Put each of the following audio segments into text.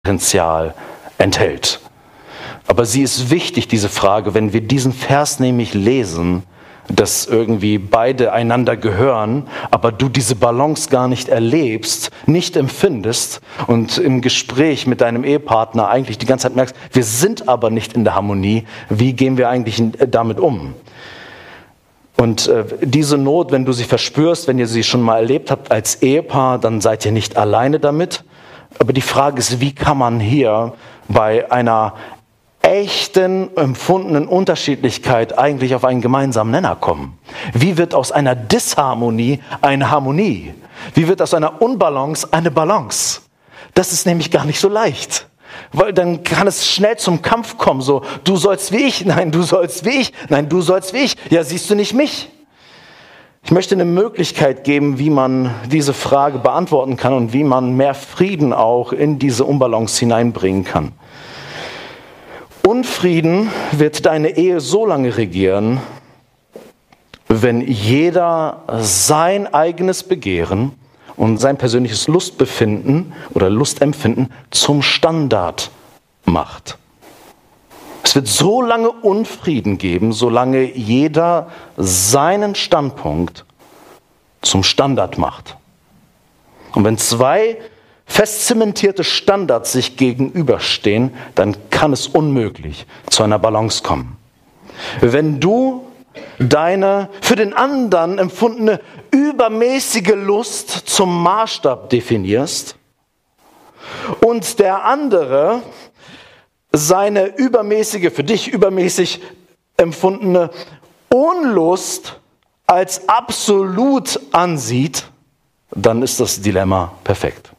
Potenzial enthält. Aber sie ist wichtig, diese Frage, wenn wir diesen Vers nämlich lesen, dass irgendwie beide einander gehören, aber du diese Balance gar nicht erlebst, nicht empfindest und im Gespräch mit deinem Ehepartner eigentlich die ganze Zeit merkst, wir sind aber nicht in der Harmonie, wie gehen wir eigentlich damit um? Und diese Not, wenn du sie verspürst, wenn ihr sie schon mal erlebt habt als Ehepaar, dann seid ihr nicht alleine damit. Aber die Frage ist, wie kann man hier bei einer echten, empfundenen Unterschiedlichkeit eigentlich auf einen gemeinsamen Nenner kommen? Wie wird aus einer Disharmonie eine Harmonie? Wie wird aus einer Unbalance eine Balance? Das ist nämlich gar nicht so leicht. Weil dann kann es schnell zum Kampf kommen, so, du sollst wie ich, nein, du sollst wie ich, nein, du sollst wie ich, ja, siehst du nicht mich? Ich möchte eine Möglichkeit geben, wie man diese Frage beantworten kann und wie man mehr Frieden auch in diese Unbalance hineinbringen kann. Unfrieden wird deine Ehe so lange regieren, wenn jeder sein eigenes Begehren und sein persönliches Lustbefinden oder Lustempfinden zum Standard macht. Es wird so lange Unfrieden geben, solange jeder seinen Standpunkt zum Standard macht. Und wenn zwei fest zementierte Standards sich gegenüberstehen, dann kann es unmöglich zu einer Balance kommen. Wenn du deine für den anderen empfundene übermäßige Lust zum Maßstab definierst und der andere seine übermäßige, für dich übermäßig empfundene Unlust als absolut ansieht, dann ist das Dilemma perfekt.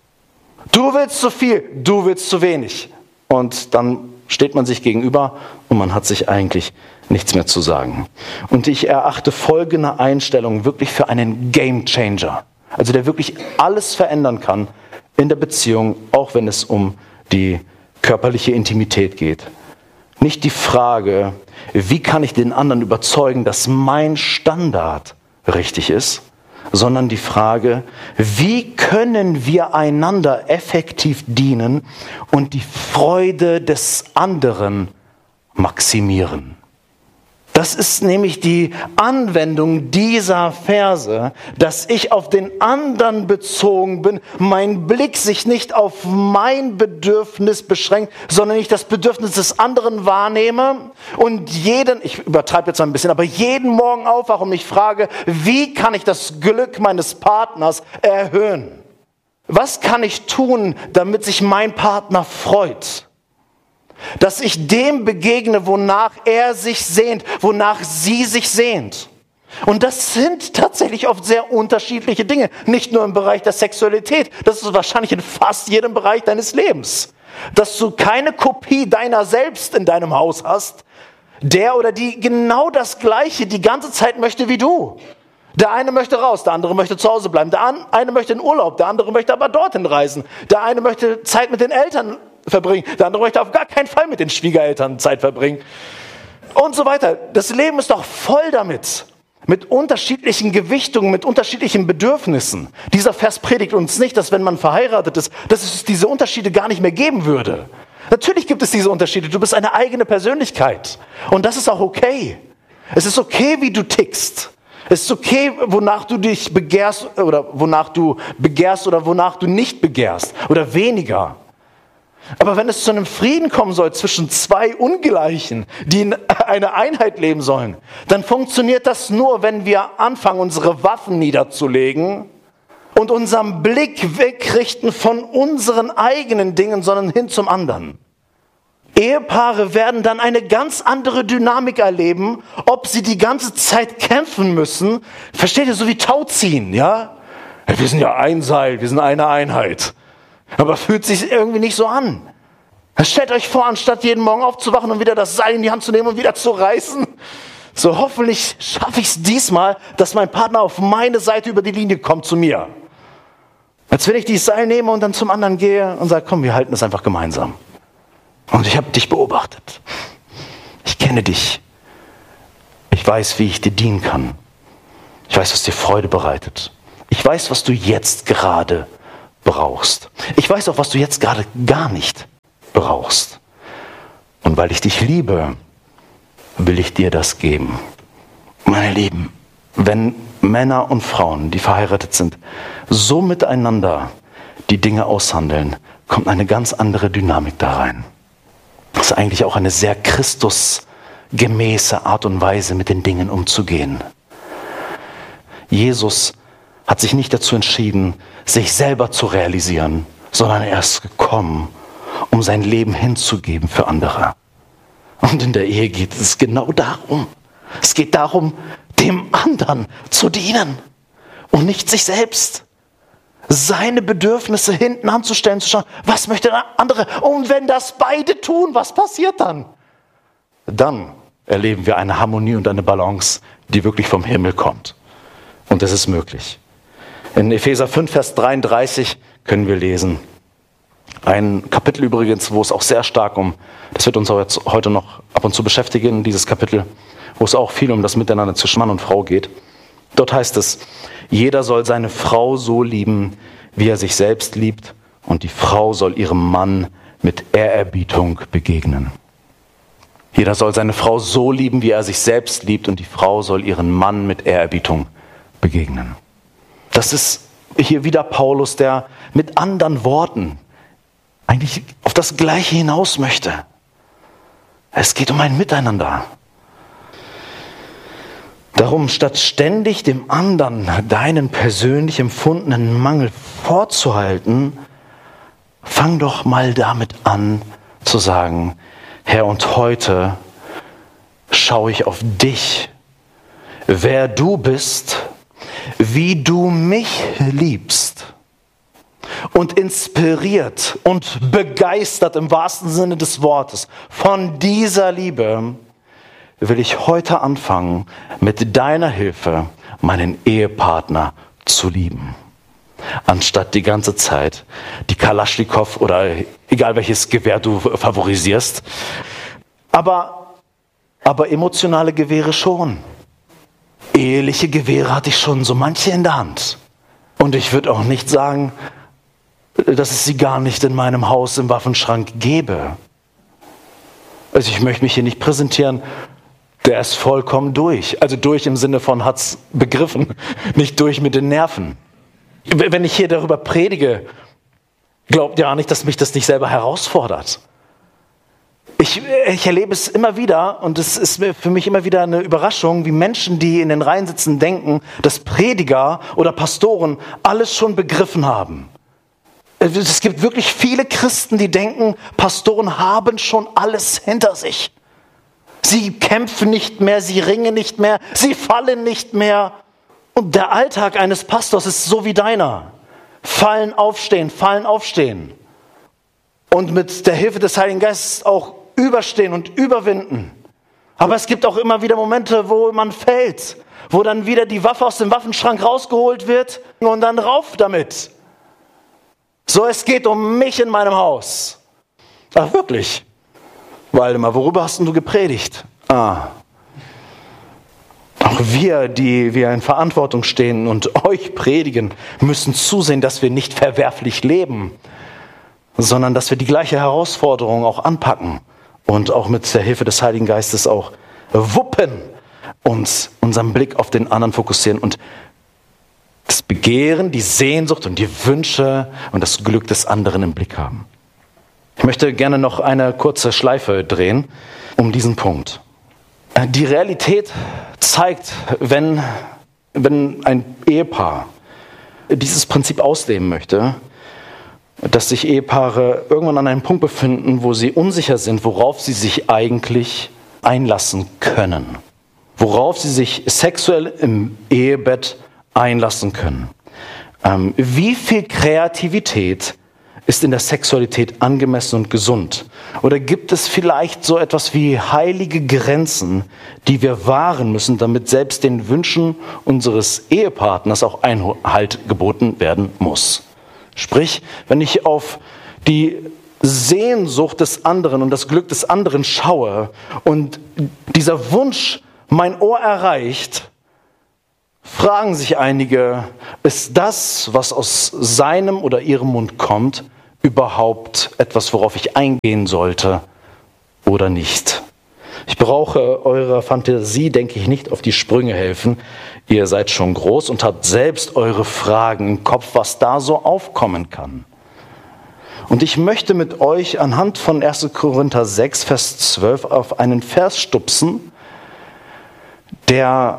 Du willst zu viel, du willst zu wenig. Und dann steht man sich gegenüber und man hat sich eigentlich nichts mehr zu sagen. Und ich erachte folgende Einstellung wirklich für einen Gamechanger. Also der wirklich alles verändern kann in der Beziehung, auch wenn es um die körperliche Intimität geht. Nicht die Frage, wie kann ich den anderen überzeugen, dass mein Standard richtig ist, sondern die Frage, wie können wir einander effektiv dienen und die Freude des anderen maximieren. Das ist nämlich die Anwendung dieser Verse, dass ich auf den anderen bezogen bin, mein Blick sich nicht auf mein Bedürfnis beschränkt, sondern ich das Bedürfnis des anderen wahrnehme und ich übertreibe jetzt ein bisschen, aber jeden Morgen aufwache und mich frage, wie kann ich das Glück meines Partners erhöhen? Was kann ich tun, damit sich mein Partner freut? Dass ich dem begegne, wonach er sich sehnt, wonach sie sich sehnt. Und das sind tatsächlich oft sehr unterschiedliche Dinge. Nicht nur im Bereich der Sexualität, das ist wahrscheinlich in fast jedem Bereich deines Lebens. Dass du keine Kopie deiner selbst in deinem Haus hast, der oder die genau das Gleiche die ganze Zeit möchte wie du. Der eine möchte raus, der andere möchte zu Hause bleiben. Der eine möchte in Urlaub, der andere möchte aber dorthin reisen. Der eine möchte Zeit mit den Eltern verbringen, der andere möchte auf gar keinen Fall mit den Schwiegereltern Zeit verbringen und so weiter. Das Leben ist doch voll damit, mit unterschiedlichen Gewichtungen, mit unterschiedlichen Bedürfnissen. Dieser Vers predigt uns nicht, dass wenn man verheiratet ist, dass es diese Unterschiede gar nicht mehr geben würde. Natürlich gibt es diese Unterschiede, du bist eine eigene Persönlichkeit und das ist auch okay. Es ist okay, wie du tickst. Es ist okay, wonach du dich begehrst oder wonach du nicht begehrst oder weniger. Aber wenn es zu einem Frieden kommen soll zwischen zwei Ungleichen, die in einer Einheit leben sollen, dann funktioniert das nur, wenn wir anfangen, unsere Waffen niederzulegen und unseren Blick wegrichten von unseren eigenen Dingen, sondern hin zum anderen. Ehepaare werden dann eine ganz andere Dynamik erleben, ob sie die ganze Zeit kämpfen müssen. Versteht ihr, so wie Tauziehen, ja? Wir sind ja ein Seil, wir sind eine Einheit. Aber fühlt sich irgendwie nicht so an. Stellt euch vor, anstatt jeden Morgen aufzuwachen und wieder das Seil in die Hand zu nehmen und wieder zu reißen, so hoffentlich schaffe ich es diesmal, dass mein Partner auf meine Seite über die Linie kommt zu mir. Als wenn ich dieses Seil nehme und dann zum anderen gehe und sage, komm, wir halten das einfach gemeinsam. Und ich habe dich beobachtet. Ich kenne dich. Ich weiß, wie ich dir dienen kann. Ich weiß, was dir Freude bereitet. Ich weiß, was du jetzt gerade brauchst. Ich weiß auch, was du jetzt gerade gar nicht brauchst. Und weil ich dich liebe, will ich dir das geben. Meine Lieben, wenn Männer und Frauen, die verheiratet sind, so miteinander die Dinge aushandeln, kommt eine ganz andere Dynamik da rein. Das ist eigentlich auch eine sehr christusgemäße Art und Weise, mit den Dingen umzugehen. Jesus hat sich nicht dazu entschieden, sich selber zu realisieren, sondern er ist gekommen, um sein Leben hinzugeben für andere. Und in der Ehe geht es genau darum. Es geht darum, dem anderen zu dienen und nicht sich selbst. Seine Bedürfnisse hinten anzustellen, zu schauen, was möchte der andere? Und wenn das beide tun, was passiert dann? Dann erleben wir eine Harmonie und eine Balance, die wirklich vom Himmel kommt. Und das ist möglich. In Epheser 5, Vers 33 können wir lesen. Ein Kapitel übrigens, wo es auch sehr stark das wird uns auch jetzt heute noch ab und zu beschäftigen, dieses Kapitel, wo es auch viel um das Miteinander zwischen Mann und Frau geht. Dort heißt es, jeder soll seine Frau so lieben, wie er sich selbst liebt, und die Frau soll ihrem Mann mit Ehrerbietung begegnen. Jeder soll seine Frau so lieben, wie er sich selbst liebt, und die Frau soll ihren Mann mit Ehrerbietung begegnen. Das ist hier wieder Paulus, der mit anderen Worten eigentlich auf das Gleiche hinaus möchte. Es geht um ein Miteinander. Darum, statt ständig dem anderen deinen persönlich empfundenen Mangel vorzuhalten, fang doch mal damit an zu sagen, Herr, und heute schaue ich auf dich, wer du bist, wie du mich liebst. Und inspiriert und begeistert im wahrsten Sinne des Wortes von dieser Liebe will ich heute anfangen, mit deiner Hilfe meinen Ehepartner zu lieben. Anstatt die ganze Zeit die Kalaschnikow oder egal welches Gewehr du favorisierst. Aber emotionale Gewehre schon. Eheliche Gewehre hatte ich schon so manche in der Hand. Und ich würde auch nicht sagen, dass es sie gar nicht in meinem Haus im Waffenschrank gäbe. Also ich möchte mich hier nicht präsentieren, der ist vollkommen durch. Also durch im Sinne von hat's begriffen, nicht durch mit den Nerven. Wenn ich hier darüber predige, glaubt ja nicht, dass mich das nicht selber herausfordert. Ich erlebe es immer wieder und es ist für mich immer wieder eine Überraschung, wie Menschen, die in den Reihen sitzen, denken, dass Prediger oder Pastoren alles schon begriffen haben. Es gibt wirklich viele Christen, die denken, Pastoren haben schon alles hinter sich. Sie kämpfen nicht mehr, sie ringen nicht mehr, sie fallen nicht mehr. Und der Alltag eines Pastors ist so wie deiner. Fallen, aufstehen. Und mit der Hilfe des Heiligen Geistes auch überstehen und überwinden. Aber es gibt auch immer wieder Momente, wo man fällt, wo dann wieder die Waffe aus dem Waffenschrank rausgeholt wird und dann rauf damit. So, es geht um mich in meinem Haus. Ach, wirklich? Waldemar, worüber hast denn du gepredigt? Auch wir, die wir in Verantwortung stehen und euch predigen, müssen zusehen, dass wir nicht verwerflich leben, sondern dass wir die gleiche Herausforderung auch anpacken und auch mit der Hilfe des Heiligen Geistes auch wuppen, uns unseren Blick auf den anderen fokussieren und das Begehren, die Sehnsucht und die Wünsche und das Glück des anderen im Blick haben. Ich möchte gerne noch eine kurze Schleife drehen um diesen Punkt. Die Realität zeigt, wenn ein Ehepaar dieses Prinzip ausleben möchte, dass sich Ehepaare irgendwann an einem Punkt befinden, wo sie unsicher sind, worauf sie sich eigentlich einlassen können. Worauf sie sich sexuell im Ehebett einlassen können. Wie viel Kreativität ist in der Sexualität angemessen und gesund? Oder gibt es vielleicht so etwas wie heilige Grenzen, die wir wahren müssen, damit selbst den Wünschen unseres Ehepartners auch Einhalt geboten werden muss? Sprich, wenn ich auf die Sehnsucht des anderen und das Glück des anderen schaue und dieser Wunsch mein Ohr erreicht, fragen sich einige, ist das, was aus seinem oder ihrem Mund kommt, überhaupt etwas, worauf ich eingehen sollte oder nicht? Ich brauche eurer Fantasie, denke ich, nicht auf die Sprünge helfen. Ihr seid schon groß und habt selbst eure Fragen im Kopf, was da so aufkommen kann. Und ich möchte mit euch anhand von 1. Korinther 6, Vers 12 auf einen Vers stupsen, der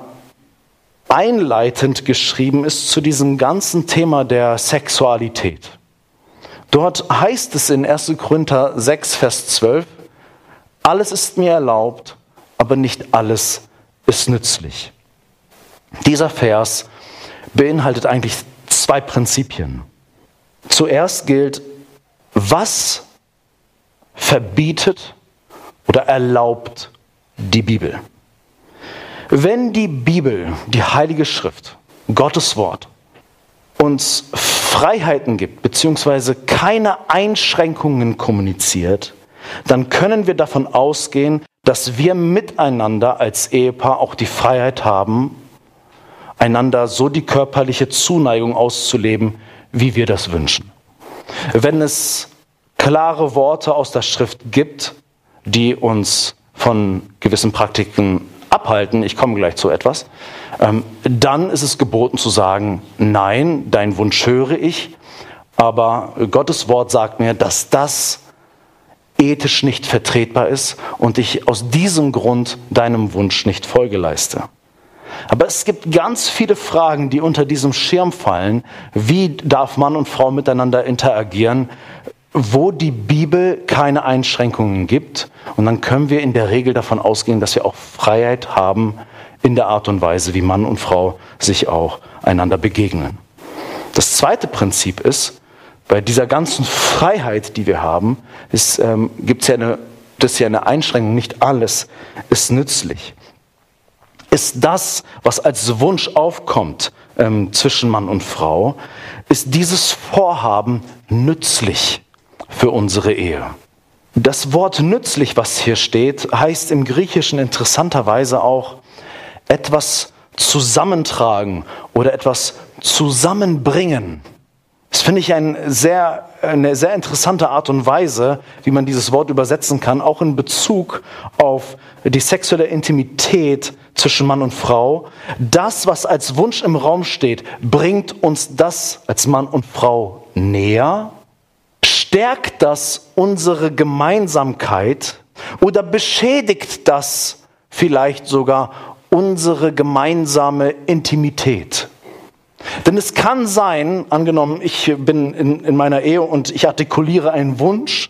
einleitend geschrieben ist zu diesem ganzen Thema der Sexualität. Dort heißt es in 1. Korinther 6, Vers 12, alles ist mir erlaubt, aber nicht alles ist nützlich. Dieser Vers beinhaltet eigentlich zwei Prinzipien. Zuerst gilt, was verbietet oder erlaubt die Bibel? Wenn die Bibel, die Heilige Schrift, Gottes Wort, uns Freiheiten gibt, beziehungsweise keine Einschränkungen kommuniziert, dann können wir davon ausgehen, dass wir miteinander als Ehepaar auch die Freiheit haben, einander so die körperliche Zuneigung auszuleben, wie wir das wünschen. Wenn es klare Worte aus der Schrift gibt, die uns von gewissen Praktiken abhalten, ich komme gleich zu etwas, dann ist es geboten zu sagen, nein, deinen Wunsch höre ich, aber Gottes Wort sagt mir, dass das ethisch nicht vertretbar ist und ich aus diesem Grund deinem Wunsch nicht Folge leiste. Aber es gibt ganz viele Fragen, die unter diesem Schirm fallen. Wie darf Mann und Frau miteinander interagieren, wo die Bibel keine Einschränkungen gibt? Und dann können wir in der Regel davon ausgehen, dass wir auch Freiheit haben in der Art und Weise, wie Mann und Frau sich auch einander begegnen. Das zweite Prinzip ist, bei dieser ganzen Freiheit, die wir haben, gibt es ja eine Einschränkung, nicht alles ist nützlich. Ist das, was als Wunsch aufkommt zwischen Mann und Frau, ist dieses Vorhaben nützlich für unsere Ehe? Das Wort nützlich, was hier steht, heißt im Griechischen interessanterweise auch etwas zusammentragen oder etwas zusammenbringen. Das finde ich eine sehr interessante Art und Weise, wie man dieses Wort übersetzen kann, auch in Bezug auf die sexuelle Intimität zwischen Mann und Frau. Das, was als Wunsch im Raum steht, bringt uns das als Mann und Frau näher? Stärkt das unsere Gemeinsamkeit oder beschädigt das vielleicht sogar unsere gemeinsame Intimität? Denn es kann sein, angenommen, ich bin in meiner Ehe und ich artikuliere einen Wunsch,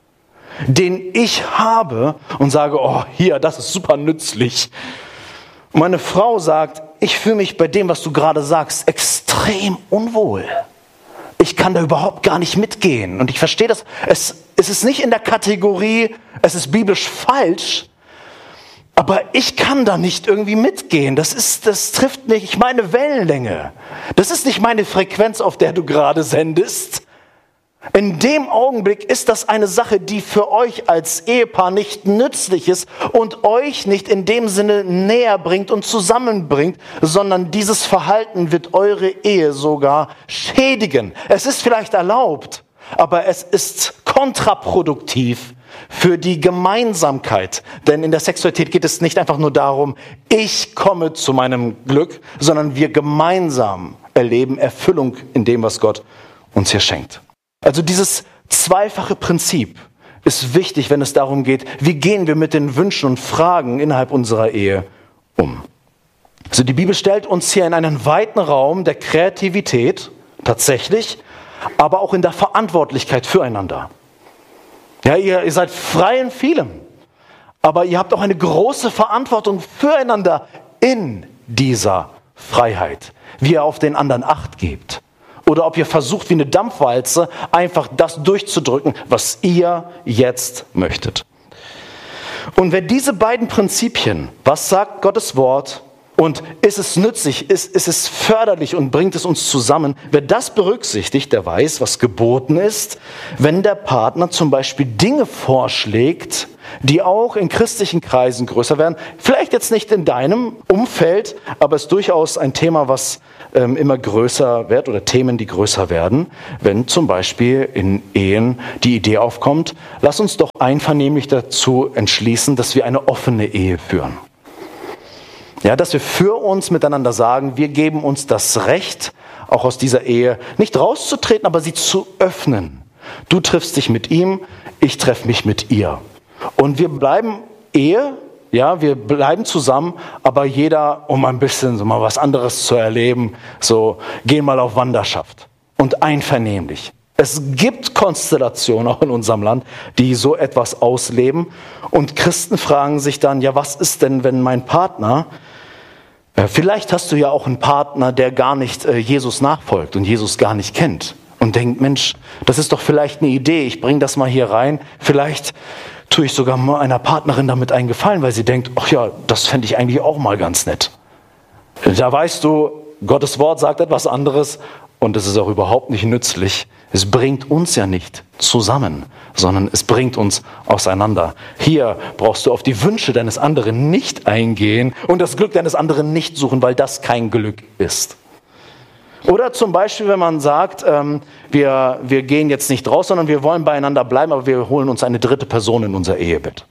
den ich habe und sage, oh, hier, das ist super nützlich. Und meine Frau sagt, ich fühle mich bei dem, was du gerade sagst, extrem unwohl. Ich kann da überhaupt gar nicht mitgehen. Und ich verstehe das, es ist nicht in der Kategorie, es ist biblisch falsch, aber ich kann da nicht irgendwie mitgehen. Das trifft nicht meine Wellenlänge. Das ist nicht meine Frequenz, auf der du gerade sendest. In dem Augenblick ist das eine Sache, die für euch als Ehepaar nicht nützlich ist und euch nicht in dem Sinne näher bringt und zusammenbringt, sondern dieses Verhalten wird eure Ehe sogar schädigen. Es ist vielleicht erlaubt, aber es ist kontraproduktiv für die Gemeinsamkeit. Denn in der Sexualität geht es nicht einfach nur darum, ich komme zu meinem Glück, sondern wir gemeinsam erleben Erfüllung in dem, was Gott uns hier schenkt. Also dieses zweifache Prinzip ist wichtig, wenn es darum geht, wie gehen wir mit den Wünschen und Fragen innerhalb unserer Ehe um. Also die Bibel stellt uns hier in einen weiten Raum der Kreativität, tatsächlich, aber auch in der Verantwortlichkeit füreinander. Ja, ihr seid frei in vielem, aber ihr habt auch eine große Verantwortung füreinander in dieser Freiheit, wie ihr auf den anderen Acht gebt. Oder ob ihr versucht, wie eine Dampfwalze, einfach das durchzudrücken, was ihr jetzt möchtet. Und wer diese beiden Prinzipien, was sagt Gottes Wort Und ist es nützlich, ist es förderlich und bringt es uns zusammen? Wer das berücksichtigt, der weiß, was geboten ist, wenn der Partner zum Beispiel Dinge vorschlägt, die auch in christlichen Kreisen größer werden. Vielleicht jetzt nicht in deinem Umfeld, aber es ist durchaus ein Thema, was immer größer wird oder Themen, die größer werden. Wenn zum Beispiel in Ehen die Idee aufkommt, lass uns doch einvernehmlich dazu entschließen, dass wir eine offene Ehe führen. Ja, dass wir für uns miteinander sagen, wir geben uns das Recht, auch aus dieser Ehe nicht rauszutreten, aber sie zu öffnen. Du triffst dich mit ihm, ich treffe mich mit ihr. Und wir bleiben Ehe, ja, wir bleiben zusammen, aber jeder, um ein bisschen so mal was anderes zu erleben, so gehen mal auf Wanderschaft und einvernehmlich. Es gibt Konstellationen auch in unserem Land, die so etwas ausleben. Und Christen fragen sich dann, ja, was ist denn, wenn mein Partner, vielleicht hast du ja auch einen Partner, der gar nicht Jesus nachfolgt und Jesus gar nicht kennt und denkt, Mensch, das ist doch vielleicht eine Idee, ich bringe das mal hier rein, vielleicht tue ich sogar mal einer Partnerin damit einen Gefallen, weil sie denkt, ach ja, das fände ich eigentlich auch mal ganz nett. Da weißt du, Gottes Wort sagt etwas anderes und es ist auch überhaupt nicht nützlich. Es bringt uns ja nicht zusammen, sondern es bringt uns auseinander. Hier brauchst du auf die Wünsche deines anderen nicht eingehen und das Glück deines anderen nicht suchen, weil das kein Glück ist. Oder zum Beispiel, wenn man sagt, wir gehen jetzt nicht raus, sondern wir wollen beieinander bleiben, aber wir holen uns eine dritte Person in unser Ehebett.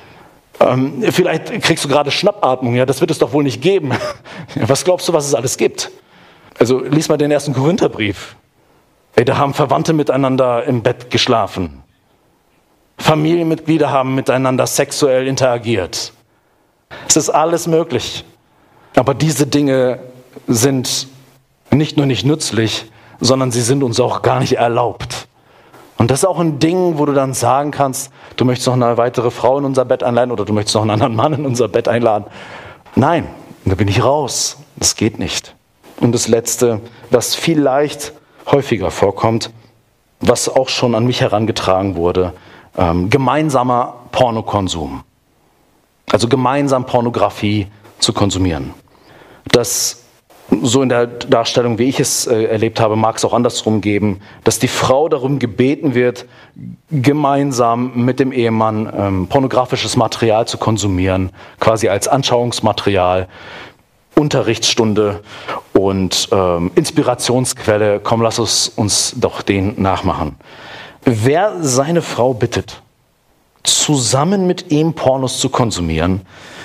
Vielleicht kriegst du gerade Schnappatmung, ja, das wird es doch wohl nicht geben. Was glaubst du, was es alles gibt? Also lies mal den 1. Korintherbrief. Da haben Verwandte miteinander im Bett geschlafen. Familienmitglieder haben miteinander sexuell interagiert. Es ist alles möglich. Aber diese Dinge sind nicht nur nicht nützlich, sondern sie sind uns auch gar nicht erlaubt. Und das ist auch ein Ding, wo du dann sagen kannst, du möchtest noch eine weitere Frau in unser Bett einladen oder du möchtest noch einen anderen Mann in unser Bett einladen. Nein, da bin ich raus. Das geht nicht. Und das Letzte, was vielleicht häufiger vorkommt, was auch schon an mich herangetragen wurde, gemeinsamer Pornokonsum. Also gemeinsam Pornografie zu konsumieren. Das so in der Darstellung, wie ich es erlebt habe, mag es auch andersrum geben, dass die Frau darum gebeten wird, gemeinsam mit dem Ehemann pornografisches Material zu konsumieren, quasi als Anschauungsmaterial, Unterrichtsstunde und Inspirationsquelle. Komm, lass uns doch den nachmachen. Wer seine Frau bittet, zusammen mit ihm Pornos zu konsumieren,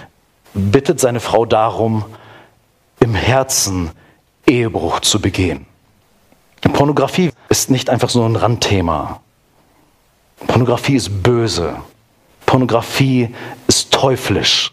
bittet seine Frau darum, im Herzen Ehebruch zu begehen. Pornografie ist nicht einfach so ein Randthema. Pornografie ist böse. Pornografie ist teuflisch.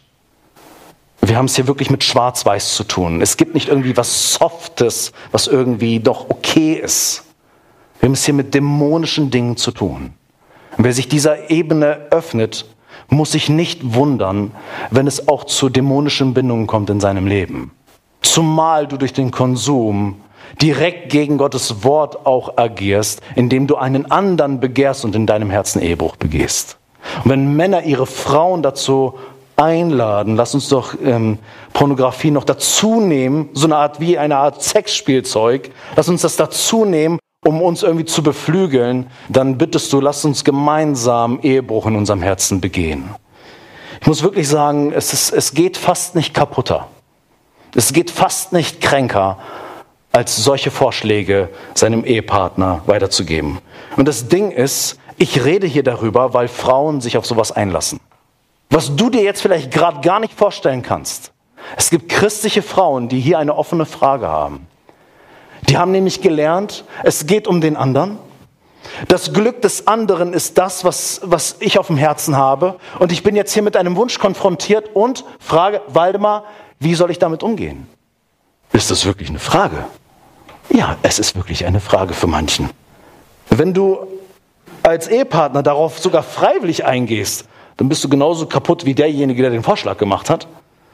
Wir haben es hier wirklich mit Schwarz-Weiß zu tun. Es gibt nicht irgendwie was Softes, was irgendwie doch okay ist. Wir haben es hier mit dämonischen Dingen zu tun. Und wer sich dieser Ebene öffnet, muss sich nicht wundern, wenn es auch zu dämonischen Bindungen kommt in seinem Leben. Zumal du durch den Konsum direkt gegen Gottes Wort auch agierst, indem du einen anderen begehrst und in deinem Herzen Ehebruch begehst. Und wenn Männer ihre Frauen dazu einladen, lass uns doch Pornografie noch dazu nehmen, so eine Art Sexspielzeug, lass uns das dazu nehmen, um uns irgendwie zu beflügeln, dann bittest du, lass uns gemeinsam Ehebruch in unserem Herzen begehen. Ich muss wirklich sagen, es geht fast nicht kaputter. Es geht fast nicht kränker, als solche Vorschläge seinem Ehepartner weiterzugeben. Und das Ding ist, ich rede hier darüber, weil Frauen sich auf sowas einlassen. Was du dir jetzt vielleicht gerade gar nicht vorstellen kannst. Es gibt christliche Frauen, die hier eine offene Frage haben. Die haben nämlich gelernt, es geht um den anderen. Das Glück des anderen ist das, was ich auf dem Herzen habe. Und ich bin jetzt hier mit einem Wunsch konfrontiert und frage, Waldemar, wie soll ich damit umgehen? Ist das wirklich eine Frage? Ja, es ist wirklich eine Frage für manchen. Wenn du als Ehepartner darauf sogar freiwillig eingehst, dann bist du genauso kaputt wie derjenige, der den Vorschlag gemacht hat.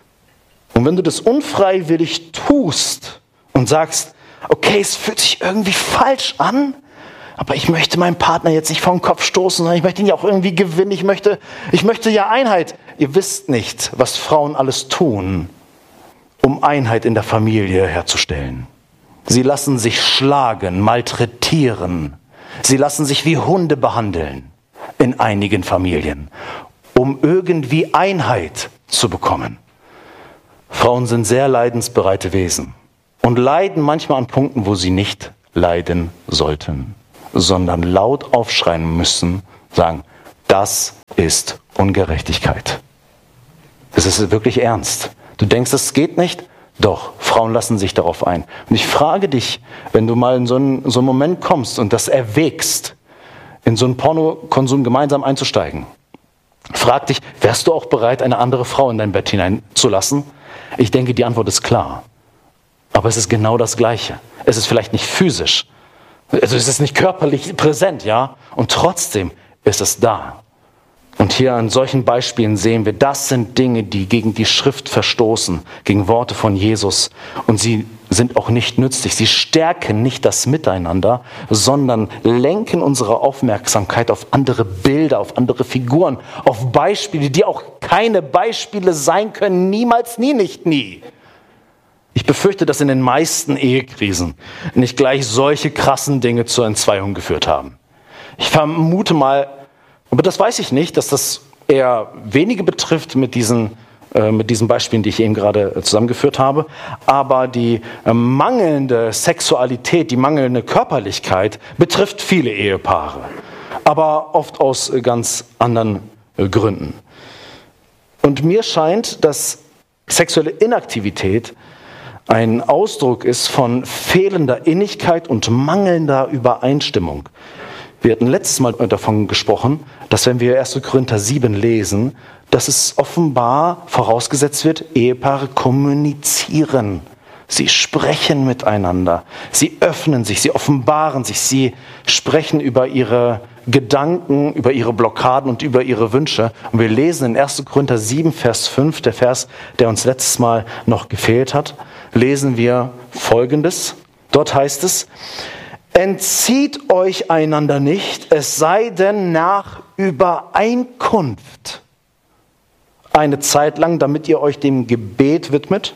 Und wenn du das unfreiwillig tust und sagst, okay, es fühlt sich irgendwie falsch an, aber ich möchte meinen Partner jetzt nicht vor den Kopf stoßen, sondern ich möchte ihn ja auch irgendwie gewinnen, ich möchte ja Einheit. Ihr wisst nicht, was Frauen alles tun, um Einheit in der Familie herzustellen. Sie lassen sich schlagen, malträtieren. Sie lassen sich wie Hunde behandeln in einigen Familien, um irgendwie Einheit zu bekommen. Frauen sind sehr leidensbereite Wesen und leiden manchmal an Punkten, wo sie nicht leiden sollten, sondern laut aufschreien müssen, sagen, das ist Ungerechtigkeit. Das ist wirklich ernst. Du denkst, das geht nicht? Doch, Frauen lassen sich darauf ein. Und ich frage dich, wenn du mal in so einen Moment kommst und das erwägst, in so einen Pornokonsum gemeinsam einzusteigen, frag dich, wärst du auch bereit, eine andere Frau in dein Bett hineinzulassen? Ich denke, die Antwort ist klar. Aber es ist genau das Gleiche. Es ist vielleicht nicht physisch, also es ist nicht körperlich präsent, ja? Und trotzdem ist es da. Und hier an solchen Beispielen sehen wir, das sind Dinge, die gegen die Schrift verstoßen, gegen Worte von Jesus. Und sie sind auch nicht nützlich. Sie stärken nicht das Miteinander, sondern lenken unsere Aufmerksamkeit auf andere Bilder, auf andere Figuren, auf Beispiele, die auch keine Beispiele sein können, niemals, nie, nicht, nie. Ich befürchte, dass in den meisten Ehekrisen nicht gleich solche krassen Dinge zur Entzweiung geführt haben. Ich vermute mal, aber das weiß ich nicht, dass das eher wenige betrifft mit diesen Beispielen, die ich eben gerade zusammengeführt habe. Aber die mangelnde Sexualität, die mangelnde Körperlichkeit betrifft viele Ehepaare. Aber oft aus ganz anderen Gründen. Und mir scheint, dass sexuelle Inaktivität ein Ausdruck ist von fehlender Innigkeit und mangelnder Übereinstimmung. Wir hatten letztes Mal davon gesprochen, dass wenn wir 1. Korinther 7 lesen, dass es offenbar vorausgesetzt wird, Ehepaare kommunizieren. Sie sprechen miteinander, sie öffnen sich, sie offenbaren sich, sie sprechen über ihre Gedanken, über ihre Blockaden und über ihre Wünsche. Und wir lesen in 1. Korinther 7, Vers 5, der Vers, der uns letztes Mal noch gefehlt hat, lesen wir Folgendes. Dort heißt es, entzieht euch einander nicht, es sei denn nach Übereinkunft eine Zeit lang, damit ihr euch dem Gebet widmet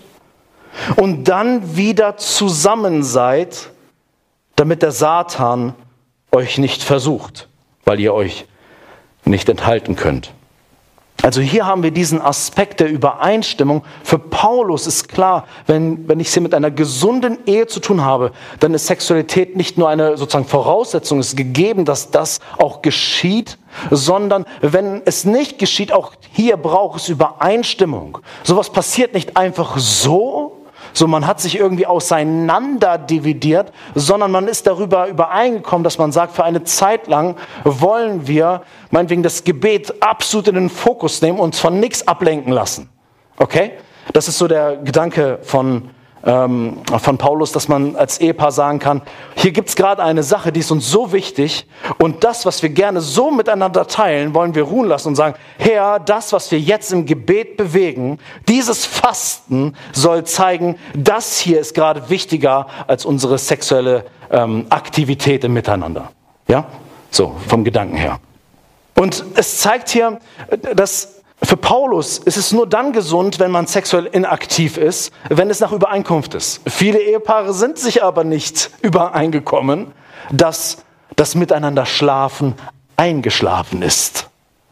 und dann wieder zusammen seid, damit der Satan euch nicht versucht, weil ihr euch nicht enthalten könnt. Also hier haben wir diesen Aspekt der Übereinstimmung. Für Paulus ist klar, wenn ich es hier mit einer gesunden Ehe zu tun habe, dann ist Sexualität nicht nur eine sozusagen Voraussetzung, es ist gegeben, dass das auch geschieht, sondern wenn es nicht geschieht, auch hier braucht es Übereinstimmung. Sowas passiert nicht einfach so man hat sich irgendwie auseinander dividiert, sondern man ist darüber übereingekommen, dass man sagt, für eine Zeit lang wollen wir meinetwegen das Gebet absolut in den Fokus nehmen und uns von nichts ablenken lassen. Okay? Das ist so der Gedanke von Paulus, dass man als Ehepaar sagen kann, hier gibt es gerade eine Sache, die ist uns so wichtig und das, was wir gerne so miteinander teilen, wollen wir ruhen lassen und sagen, Herr, das, was wir jetzt im Gebet bewegen, dieses Fasten soll zeigen, das hier ist gerade wichtiger als unsere sexuelle Aktivität im Miteinander. Ja? So, vom Gedanken her. Und es zeigt hier, dass für Paulus ist es nur dann gesund, wenn man sexuell inaktiv ist, wenn es nach Übereinkunft ist. Viele Ehepaare sind sich aber nicht übereingekommen, dass das Miteinander schlafen eingeschlafen ist.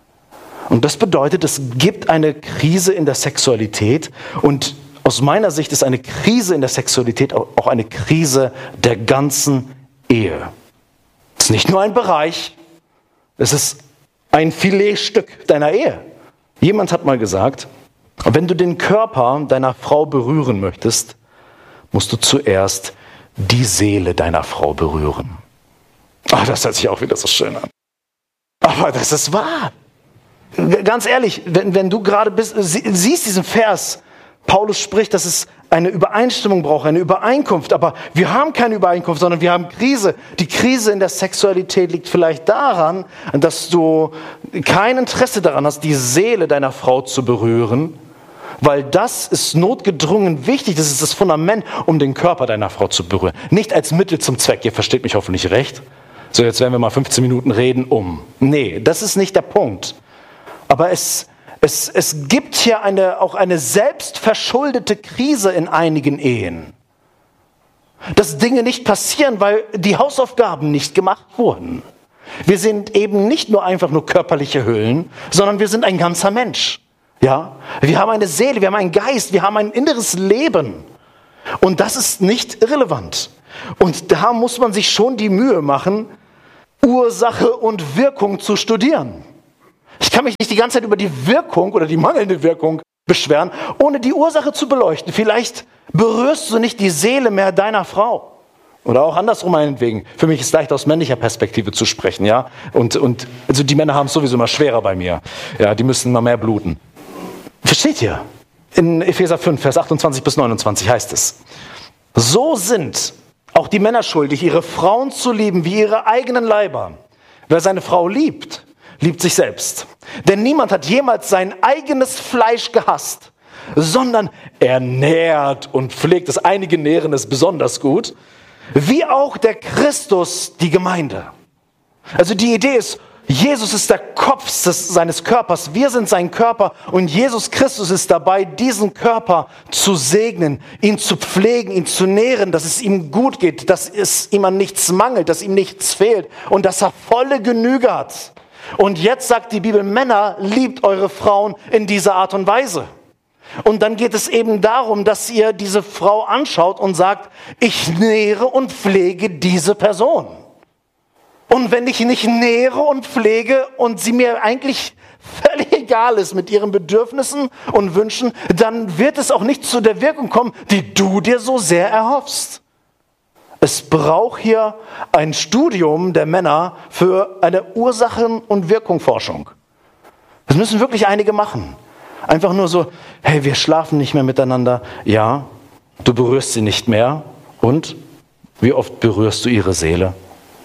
Und das bedeutet, es gibt eine Krise in der Sexualität und aus meiner Sicht ist eine Krise in der Sexualität auch eine Krise der ganzen Ehe. Es ist nicht nur ein Bereich, es ist ein Filetstück deiner Ehe. Jemand hat mal gesagt, wenn du den Körper deiner Frau berühren möchtest, musst du zuerst die Seele deiner Frau berühren. Ach, das hört sich auch wieder so schön an. Aber das ist wahr. Ganz ehrlich, wenn du gerade siehst diesen Vers, Paulus spricht, dass es eine Übereinstimmung braucht, eine Übereinkunft. Aber wir haben keine Übereinkunft, sondern wir haben Krise. Die Krise in der Sexualität liegt vielleicht daran, dass du kein Interesse daran hast, die Seele deiner Frau zu berühren, weil das ist notgedrungen wichtig. Das ist das Fundament, um den Körper deiner Frau zu berühren. Nicht als Mittel zum Zweck. Ihr versteht mich hoffentlich recht. So, jetzt werden wir mal 15 Minuten reden Nee, das ist nicht der Punkt. Aber es Es gibt hier auch eine selbstverschuldete Krise in einigen Ehen. Dass Dinge nicht passieren, weil die Hausaufgaben nicht gemacht wurden. Wir sind eben nicht nur einfach nur körperliche Hüllen, sondern wir sind ein ganzer Mensch. Ja? Wir haben eine Seele, wir haben einen Geist, wir haben ein inneres Leben. Und das ist nicht irrelevant. Und da muss man sich schon die Mühe machen, Ursache und Wirkung zu studieren. Ich kann mich nicht die ganze Zeit über die Wirkung oder die mangelnde Wirkung beschweren, ohne die Ursache zu beleuchten. Vielleicht berührst du nicht die Seele mehr deiner Frau. Oder auch andersrum meinetwegen. Für mich ist es leicht aus männlicher Perspektive zu sprechen, ja. Und also die Männer haben es sowieso immer schwerer bei mir. Ja, die müssen immer mehr bluten. Versteht ihr? In Epheser 5, Vers 28 bis 29 heißt es: So sind auch die Männer schuldig, ihre Frauen zu lieben wie ihre eigenen Leiber. Wer seine Frau liebt, liebt sich selbst. Denn niemand hat jemals sein eigenes Fleisch gehasst, sondern er nährt und pflegt es. Einige nähren es besonders gut, wie auch der Christus die Gemeinde. Also die Idee ist, Jesus ist der Kopf seines Körpers, wir sind sein Körper und Jesus Christus ist dabei, diesen Körper zu segnen, ihn zu pflegen, ihn zu nähren, dass es ihm gut geht, dass es ihm an nichts mangelt, dass ihm nichts fehlt und dass er volle Genüge hat. Und jetzt sagt die Bibel, Männer, liebt eure Frauen in dieser Art und Weise. Und dann geht es eben darum, dass ihr diese Frau anschaut und sagt, ich nähere und pflege diese Person. Und wenn ich nicht nähere und pflege und sie mir eigentlich völlig egal ist mit ihren Bedürfnissen und Wünschen, dann wird es auch nicht zu der Wirkung kommen, die du dir so sehr erhoffst. Es braucht hier ein Studium der Männer für eine Ursachen- und Wirkungsforschung. Das müssen wirklich einige machen. Einfach nur so, hey, wir schlafen nicht mehr miteinander. Ja, du berührst sie nicht mehr. Und wie oft berührst du ihre Seele?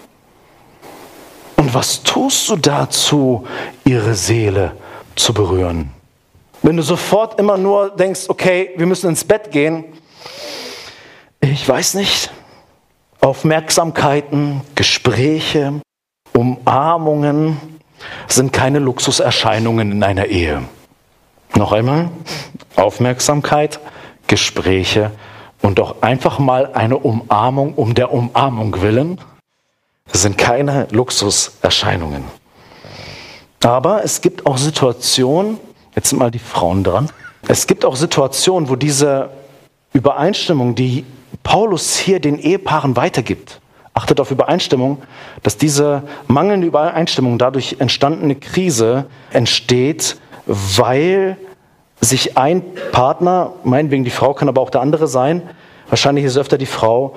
Und was tust du dazu, ihre Seele zu berühren? Wenn du sofort immer nur denkst, okay, wir müssen ins Bett gehen. Ich weiß nicht. Aufmerksamkeiten, Gespräche, Umarmungen sind keine Luxuserscheinungen in einer Ehe. Noch einmal, Aufmerksamkeit, Gespräche und auch einfach mal eine Umarmung um der Umarmung willen. Das sind keine Luxuserscheinungen. Aber es gibt auch Situationen, jetzt sind mal die Frauen dran, es gibt auch Situationen, wo diese Übereinstimmung, die Paulus hier den Ehepaaren weitergibt, achtet auf Übereinstimmung, dass diese mangelnde Übereinstimmung, dadurch entstandene Krise entsteht, weil sich ein Partner, meinetwegen die Frau, kann aber auch der andere sein, wahrscheinlich ist es öfter die Frau,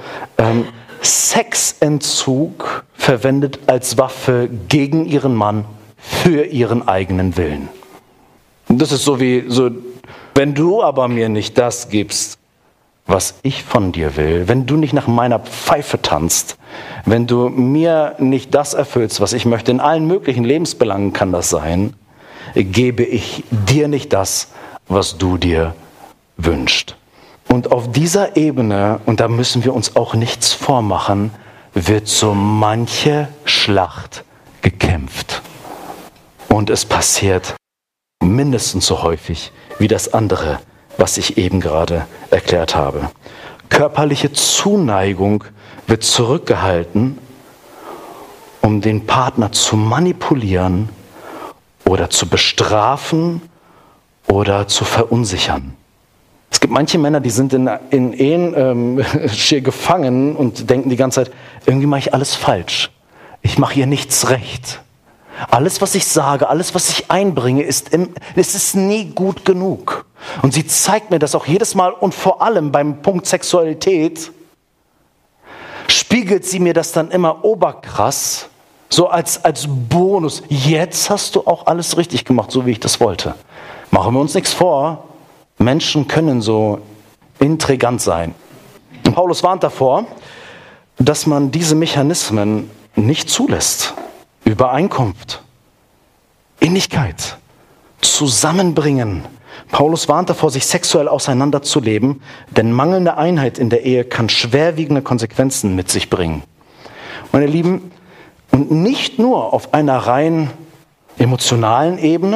Sexentzug verwendet als Waffe gegen ihren Mann für ihren eigenen Willen. Und das ist so wie, wenn du aber mir nicht das gibst, was ich von dir will, wenn du nicht nach meiner Pfeife tanzt, wenn du mir nicht das erfüllst, was ich möchte, in allen möglichen Lebensbelangen kann das sein, gebe ich dir nicht das, was du dir wünschst. Und auf dieser Ebene, und da müssen wir uns auch nichts vormachen, wird so manche Schlacht gekämpft. Und es passiert mindestens so häufig wie das andere, was ich eben gerade erklärt habe. Körperliche Zuneigung wird zurückgehalten, um den Partner zu manipulieren oder zu bestrafen oder zu verunsichern. Es gibt manche Männer, die sind in Ehen schier gefangen und denken die ganze Zeit, irgendwie mache ich alles falsch. Ich mache hier nichts recht. Alles, was ich sage, alles, was ich einbringe, es ist nie gut genug. Und sie zeigt mir das auch jedes Mal und vor allem beim Punkt Sexualität spiegelt sie mir das dann immer oberkrass, so als Bonus. Jetzt hast du auch alles richtig gemacht, so wie ich das wollte. Machen wir uns nichts vor, Menschen können so intrigant sein. Und Paulus warnt davor, dass man diese Mechanismen nicht zulässt. Übereinkunft, Innigkeit, Zusammenbringen. Paulus warnt davor, sich sexuell auseinanderzuleben, denn mangelnde Einheit in der Ehe kann schwerwiegende Konsequenzen mit sich bringen. Meine Lieben, und nicht nur auf einer rein emotionalen Ebene,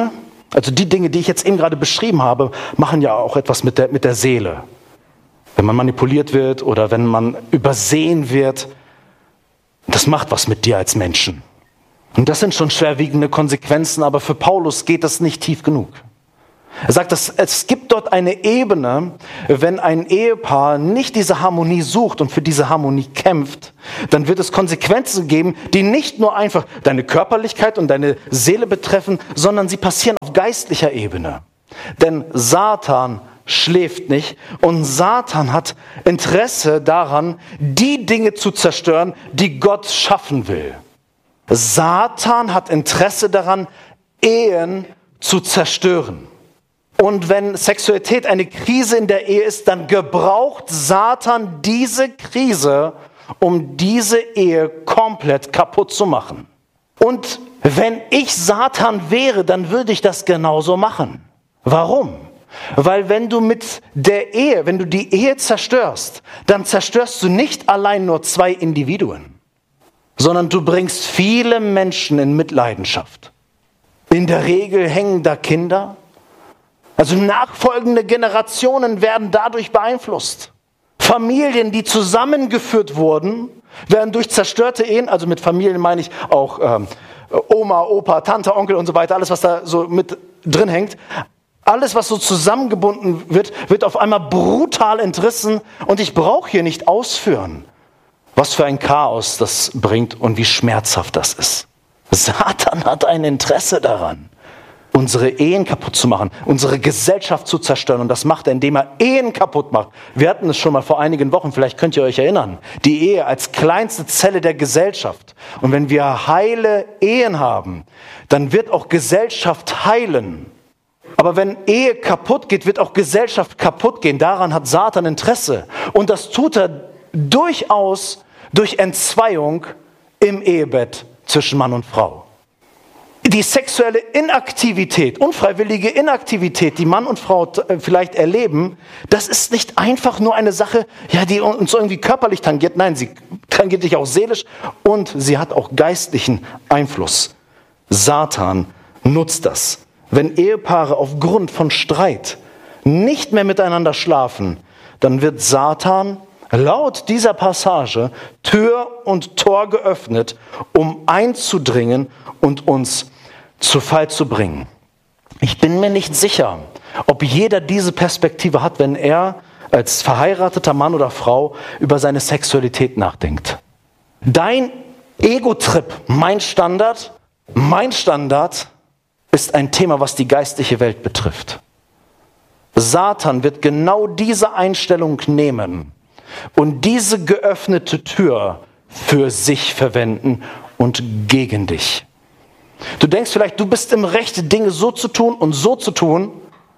Also die Dinge, die ich jetzt eben gerade beschrieben habe, machen ja auch etwas mit der Seele. Wenn man manipuliert wird oder wenn man übersehen wird, das macht was mit dir als Menschen. Und das sind schon schwerwiegende Konsequenzen, aber für Paulus geht das nicht tief genug. Er sagt, es gibt dort eine Ebene, wenn ein Ehepaar nicht diese Harmonie sucht und für diese Harmonie kämpft, dann wird es Konsequenzen geben, die nicht nur einfach deine Körperlichkeit und deine Seele betreffen, sondern sie passieren auf geistlicher Ebene. Denn Satan schläft nicht und Satan hat Interesse daran, die Dinge zu zerstören, die Gott schaffen will. Satan hat Interesse daran, Ehen zu zerstören. Und wenn Sexualität eine Krise in der Ehe ist, dann gebraucht Satan diese Krise, um diese Ehe komplett kaputt zu machen. Und wenn ich Satan wäre, dann würde ich das genauso machen. Warum? Weil wenn du die Ehe zerstörst, dann zerstörst du nicht allein nur 2 Individuen, sondern du bringst viele Menschen in Mitleidenschaft. In der Regel hängen da Kinder. Also nachfolgende Generationen werden dadurch beeinflusst. Familien, die zusammengeführt wurden, werden durch zerstörte Ehen, also mit Familien meine ich auch Oma, Opa, Tante, Onkel und so weiter, alles was da so mit drin hängt, alles was so zusammengebunden wird, wird auf einmal brutal entrissen und ich brauche hier nicht ausführen, was für ein Chaos das bringt und wie schmerzhaft das ist. Satan hat ein Interesse daran, unsere Ehen kaputt zu machen, unsere Gesellschaft zu zerstören. Und das macht er, indem er Ehen kaputt macht. Wir hatten es schon mal vor einigen Wochen, vielleicht könnt ihr euch erinnern. Die Ehe als kleinste Zelle der Gesellschaft. Und wenn wir heile Ehen haben, dann wird auch Gesellschaft heilen. Aber wenn Ehe kaputt geht, wird auch Gesellschaft kaputt gehen. Daran hat Satan Interesse. Und das tut er durchaus durch Entzweiung im Ehebett zwischen Mann und Frau. Die sexuelle Inaktivität, unfreiwillige Inaktivität, die Mann und Frau vielleicht erleben, das ist nicht einfach nur eine Sache, ja, die uns irgendwie körperlich tangiert. Nein, sie tangiert dich auch seelisch und sie hat auch geistlichen Einfluss. Satan nutzt das. Wenn Ehepaare aufgrund von Streit nicht mehr miteinander schlafen, dann wird Satan laut dieser Passage Tür und Tor geöffnet, um einzudringen und uns zu Fall zu bringen. Ich bin mir nicht sicher, ob jeder diese Perspektive hat, wenn er als verheirateter Mann oder Frau über seine Sexualität nachdenkt. Dein Ego-Trip, mein Standard ist ein Thema, was die geistliche Welt betrifft. Satan wird genau diese Einstellung nehmen und diese geöffnete Tür für sich verwenden und gegen dich. Du denkst vielleicht, du bist im Recht, Dinge so zu tun und so zu tun.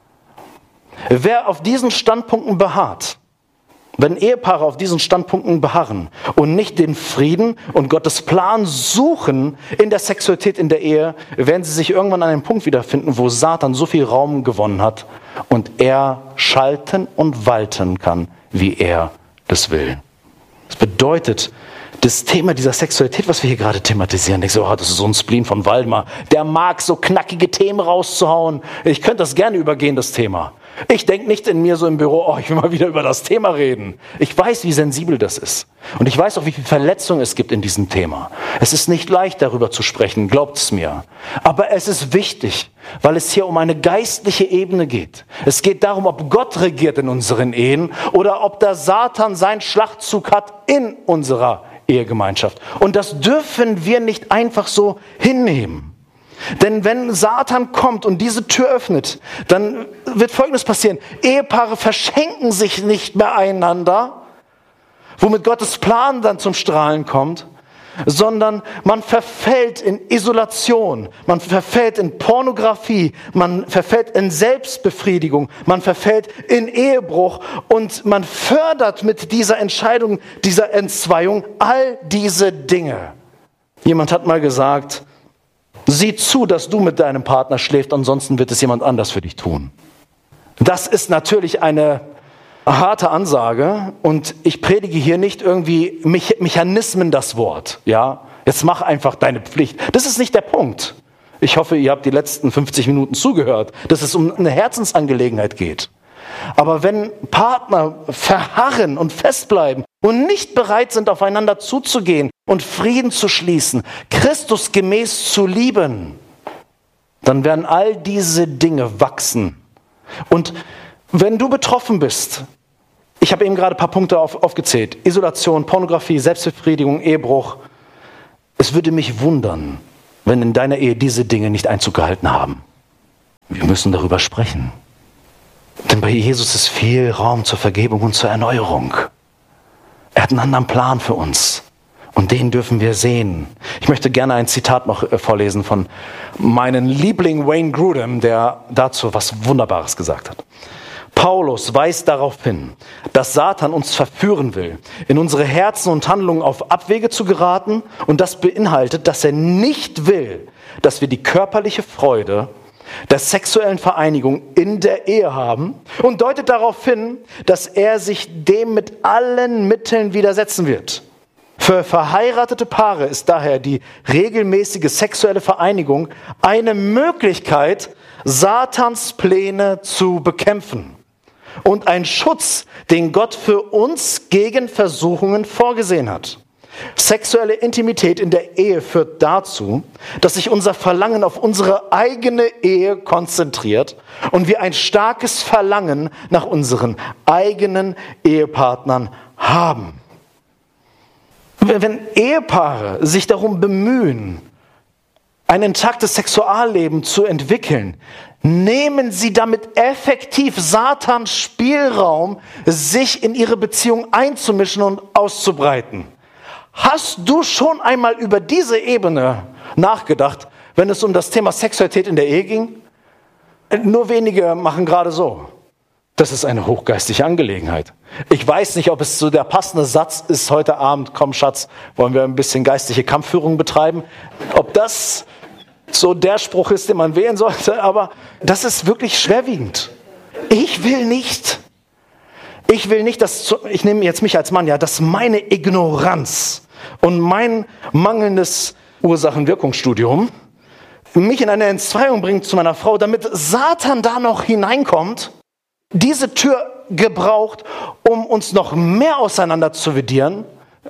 Wer auf diesen Standpunkten beharrt, wenn Ehepaare auf diesen Standpunkten beharren und nicht den Frieden und Gottes Plan suchen in der Sexualität in der Ehe, werden sie sich irgendwann an einem Punkt wiederfinden, wo Satan so viel Raum gewonnen hat und er schalten und walten kann, wie er das will. Das bedeutet, das Thema dieser Sexualität, was wir hier gerade thematisieren, denkst du, das ist so ein Spleen von Waldemar, der mag so knackige Themen rauszuhauen. Ich könnte das gerne übergehen, das Thema. Ich denke nicht in mir so im Büro, ich will mal wieder über das Thema reden. Ich weiß, wie sensibel das ist. Und ich weiß auch, wie viel Verletzung es gibt in diesem Thema. Es ist nicht leicht, darüber zu sprechen, glaubt es mir. Aber es ist wichtig, weil es hier um eine geistliche Ebene geht. Es geht darum, ob Gott regiert in unseren Ehen oder ob der Satan seinen Schlachtzug hat in unserer Ehegemeinschaft. Und das dürfen wir nicht einfach so hinnehmen. Denn wenn Satan kommt und diese Tür öffnet, dann wird Folgendes passieren. Ehepaare verschenken sich nicht mehr einander, womit Gottes Plan dann zum Strahlen kommt, sondern man verfällt in Isolation, man verfällt in Pornografie, man verfällt in Selbstbefriedigung, man verfällt in Ehebruch und man fördert mit dieser Entscheidung, dieser Entzweiung all diese Dinge. Jemand hat mal gesagt, sieh zu, dass du mit deinem Partner schläfst, ansonsten wird es jemand anders für dich tun. Das ist natürlich eine harte Ansage und ich predige hier nicht irgendwie Mechanismen das Wort. Ja, jetzt mach einfach deine Pflicht. Das ist nicht der Punkt. Ich hoffe, ihr habt die letzten 50 Minuten zugehört, dass es um eine Herzensangelegenheit geht. Aber wenn Partner verharren und festbleiben und nicht bereit sind, aufeinander zuzugehen und Frieden zu schließen, Christus gemäß zu lieben, dann werden all diese Dinge wachsen. Und wenn du betroffen bist, ich habe eben gerade ein paar Punkte aufgezählt, Isolation, Pornografie, Selbstbefriedigung, Ehebruch, es würde mich wundern, wenn in deiner Ehe diese Dinge nicht Einzug gehalten haben. Wir müssen darüber sprechen. Denn bei Jesus ist viel Raum zur Vergebung und zur Erneuerung. Er hat einen anderen Plan für uns. Und den dürfen wir sehen. Ich möchte gerne ein Zitat noch vorlesen von meinem Liebling Wayne Grudem, der dazu was Wunderbares gesagt hat. Paulus weist darauf hin, dass Satan uns verführen will, in unsere Herzen und Handlungen auf Abwege zu geraten. Und das beinhaltet, dass er nicht will, dass wir die körperliche Freude der sexuellen Vereinigung in der Ehe haben und deutet darauf hin, dass er sich dem mit allen Mitteln widersetzen wird. Für verheiratete Paare ist daher die regelmäßige sexuelle Vereinigung eine Möglichkeit, Satans Pläne zu bekämpfen und ein Schutz, den Gott für uns gegen Versuchungen vorgesehen hat. Sexuelle Intimität in der Ehe führt dazu, dass sich unser Verlangen auf unsere eigene Ehe konzentriert und wir ein starkes Verlangen nach unseren eigenen Ehepartnern haben. Wenn Ehepaare sich darum bemühen, ein intaktes Sexualleben zu entwickeln, nehmen sie damit effektiv Satans Spielraum, sich in ihre Beziehung einzumischen und auszubreiten. Hast du schon einmal über diese Ebene nachgedacht, wenn es um das Thema Sexualität in der Ehe ging? Nur wenige machen gerade so. Das ist eine hochgeistige Angelegenheit. Ich weiß nicht, ob es so der passende Satz ist heute Abend. Komm, Schatz, wollen wir ein bisschen geistliche Kampfführung betreiben? Ob das so der Spruch ist, den man wählen sollte, aber das ist wirklich schwerwiegend. Ich will nicht, dass, ich nehme jetzt mich als Mann, ja, dass meine Ignoranz und mein mangelndes Ursachen-Wirkungsstudium mich in eine Entzweiung bringt zu meiner Frau, damit Satan da noch hineinkommt, diese Tür gebraucht, um uns noch mehr auseinander zu dividieren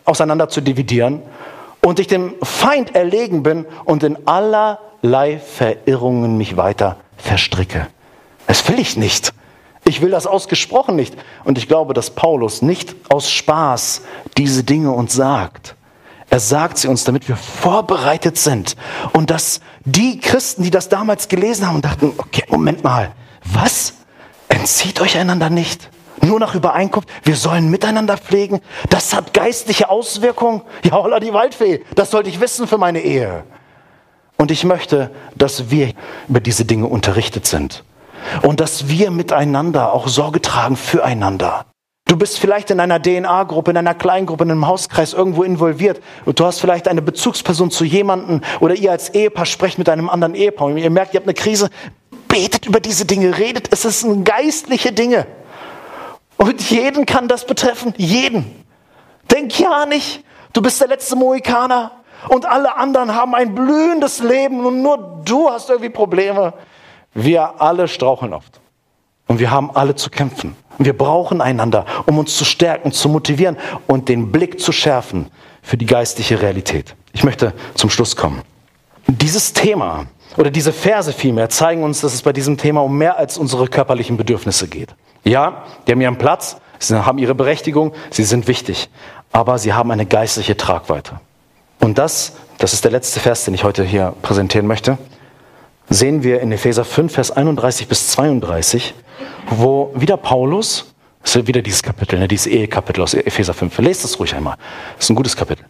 und ich dem Feind erlegen bin und in allerlei Verirrungen mich weiter verstricke. Das will ich nicht. Ich will das ausgesprochen nicht. Und ich glaube, dass Paulus nicht aus Spaß diese Dinge uns sagt. Er sagt sie uns, damit wir vorbereitet sind. Und dass die Christen, die das damals gelesen haben und dachten, okay, Moment mal, was? Entzieht euch einander nicht? Nur nach Übereinkunft, wir sollen miteinander pflegen. Das hat geistliche Auswirkungen. Ja, holla die Waldfee, das sollte ich wissen für meine Ehe. Und ich möchte, dass wir über diese Dinge unterrichtet sind. Und dass wir miteinander auch Sorge tragen füreinander. Du bist vielleicht in einer DNA-Gruppe, in einer Kleingruppe, in einem Hauskreis irgendwo involviert. Und du hast vielleicht eine Bezugsperson zu jemandem oder ihr als Ehepaar sprecht mit einem anderen Ehepaar. Und ihr merkt, ihr habt eine Krise. Betet über diese Dinge, redet. Es sind geistliche Dinge. Und jeden kann das betreffen. Jeden. Denk ja nicht, du bist der letzte Mohikaner und alle anderen haben ein blühendes Leben und nur du hast irgendwie Probleme. Wir alle straucheln oft. Und wir haben alle zu kämpfen. Wir brauchen einander, um uns zu stärken, zu motivieren und den Blick zu schärfen für die geistliche Realität. Ich möchte zum Schluss kommen. Dieses Thema oder diese Verse vielmehr zeigen uns, dass es bei diesem Thema um mehr als unsere körperlichen Bedürfnisse geht. Ja, die haben ihren Platz, sie haben ihre Berechtigung, sie sind wichtig, aber sie haben eine geistliche Tragweite. Und das ist der letzte Vers, den ich heute hier präsentieren möchte, sehen wir in Epheser 5, Vers 31 bis 32, wo wieder Paulus, das ist wieder dieses Kapitel, dieses Ehekapitel aus Epheser 5, lest es ruhig einmal, das ist ein gutes Kapitel,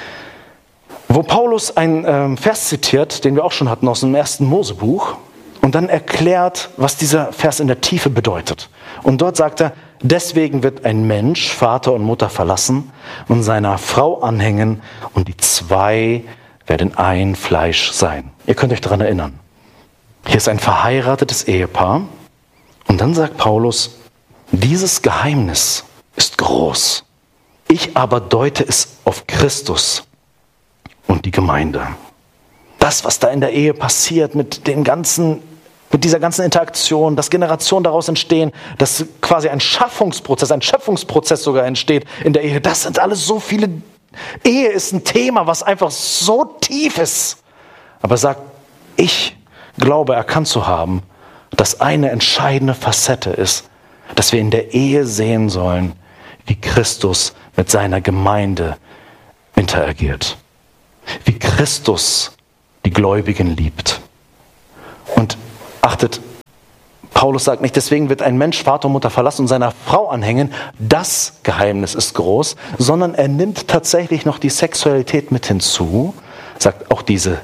wo Paulus einen Vers zitiert, den wir auch schon hatten aus dem 1. Mosebuch, und dann erklärt, was dieser Vers in der Tiefe bedeutet. Und dort sagt er, deswegen wird ein Mensch Vater und Mutter verlassen und seiner Frau anhängen und die zwei werden ein Fleisch sein. Ihr könnt euch daran erinnern. Hier ist ein verheiratetes Ehepaar und dann sagt Paulus, dieses Geheimnis ist groß. Ich aber deute es auf Christus und die Gemeinde. das, was da in der Ehe passiert, mit dieser ganzen Interaktion, dass Generationen daraus entstehen, dass quasi ein Schöpfungsprozess sogar entsteht in der Ehe. Das sind alles so viele. Ehe ist ein Thema, was einfach so tief ist. Aber sagt, ich glaube erkannt zu haben, dass eine entscheidende Facette ist, dass wir in der Ehe sehen sollen, wie Christus mit seiner Gemeinde interagiert. Wie Christus die Gläubigen liebt. Und achtet, Paulus sagt nicht, deswegen wird ein Mensch Vater und Mutter verlassen und seiner Frau anhängen. Das Geheimnis ist groß, sondern er nimmt tatsächlich noch die Sexualität mit hinzu, sagt auch diese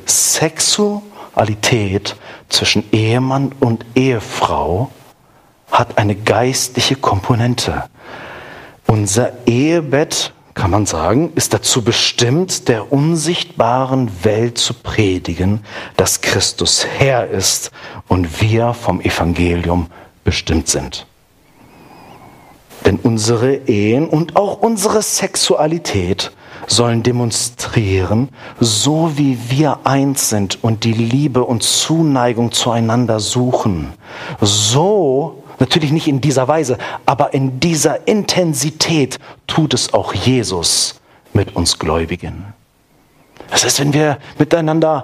Sexualität zwischen Ehemann und Ehefrau hat eine geistliche Komponente. Unser Ehebett, kann man sagen, ist dazu bestimmt, der unsichtbaren Welt zu predigen, dass Christus Herr ist und wir vom Evangelium bestimmt sind. Denn unsere Ehen und auch unsere Sexualität sollen demonstrieren, so wie wir eins sind und die Liebe und Zuneigung zueinander suchen. So, natürlich nicht in dieser Weise, aber in dieser Intensität tut es auch Jesus mit uns Gläubigen. Das heißt, wenn wir miteinander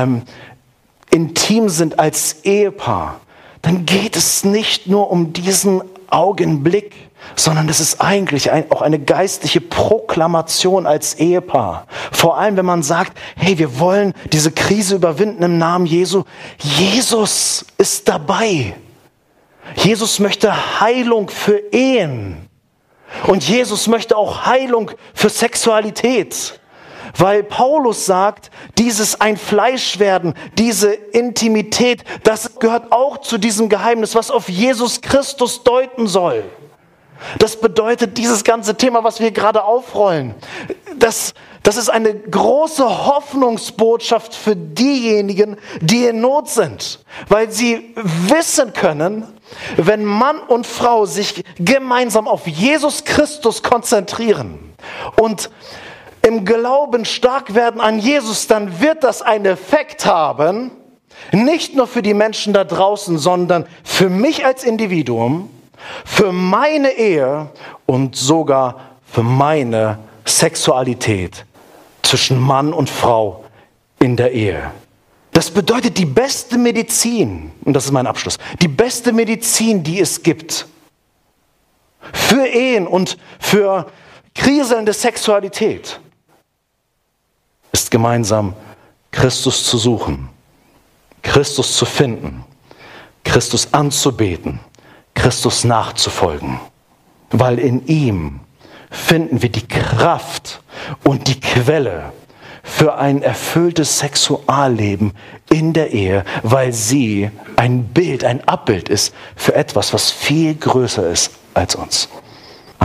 intim sind als Ehepaar, dann geht es nicht nur um diesen Augenblick, sondern es ist eigentlich auch eine geistliche Proklamation als Ehepaar. Vor allem, wenn man sagt, hey, wir wollen diese Krise überwinden im Namen Jesu. Jesus ist dabei. Jesus möchte Heilung für Ehen. Und Jesus möchte auch Heilung für Sexualität. Weil Paulus sagt, dieses ein Fleisch werden, diese Intimität, das gehört auch zu diesem Geheimnis, was auf Jesus Christus deuten soll. Das bedeutet, dieses ganze Thema, was wir gerade aufrollen, das ist eine große Hoffnungsbotschaft für diejenigen, die in Not sind. Weil sie wissen können, wenn Mann und Frau sich gemeinsam auf Jesus Christus konzentrieren und im Glauben stark werden an Jesus, dann wird das einen Effekt haben, nicht nur für die Menschen da draußen, sondern für mich als Individuum, für meine Ehe und sogar für meine Sexualität zwischen Mann und Frau in der Ehe. Das bedeutet die beste Medizin, und das ist mein Abschluss, die beste Medizin, die es gibt für Ehen und für kriselnde Sexualität, ist gemeinsam Christus zu suchen, Christus zu finden, Christus anzubeten, Christus nachzufolgen. Weil in ihm finden wir die Kraft und die Quelle für ein erfülltes Sexualleben in der Ehe, weil sie ein Bild, ein Abbild ist für etwas, was viel größer ist als uns.